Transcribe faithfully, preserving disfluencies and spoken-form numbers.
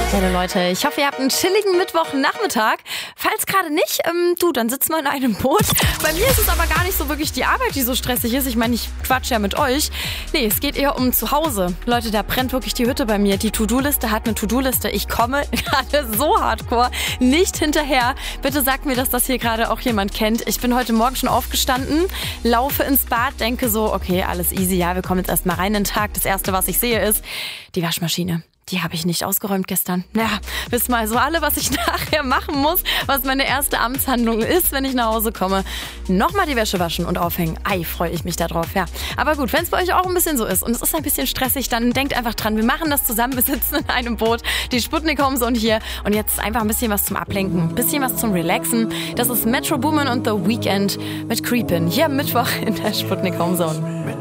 Hallo Leute, ich hoffe, ihr habt einen chilligen Mittwochnachmittag. Falls gerade nicht, ähm, du, dann sitzen wir in einem Boot. Bei mir ist es aber gar nicht so wirklich die Arbeit, die so stressig ist. Ich meine, ich quatsche ja mit euch. Nee, es geht eher um zu Hause. Leute, da brennt wirklich die Hütte bei mir. Die To-Do-Liste hat eine To-Do-Liste. Ich komme gerade so hardcore nicht hinterher. Bitte sagt mir, dass das hier gerade auch jemand kennt. Ich bin heute Morgen schon aufgestanden, laufe ins Bad, denke so, okay, alles easy, ja, wir kommen jetzt erstmal rein in den Tag. Das Erste, was ich sehe, ist die Waschmaschine. Die habe ich nicht ausgeräumt gestern. Ja, wisst mal also alle, was ich nachher machen muss, was meine erste Amtshandlung ist, wenn ich nach Hause komme. Nochmal die Wäsche waschen und aufhängen. Ei, freue ich mich da drauf, ja. Aber gut, wenn es bei euch auch ein bisschen so ist und es ist ein bisschen stressig, dann denkt einfach dran, wir machen das zusammen, wir sitzen in einem Boot, die Sputnik Homezone hier und jetzt einfach ein bisschen was zum Ablenken, ein bisschen was zum Relaxen. Das ist Metro Boomin und The Weeknd mit Creepin' hier am Mittwoch in der Sputnik Homezone.